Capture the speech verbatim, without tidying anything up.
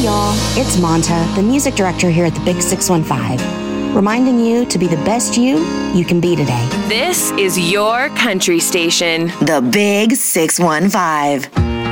y'all, it's Monta, the music director here at the Big six one five, reminding you to be the best you you can be today. This is your country station. The Big six one five.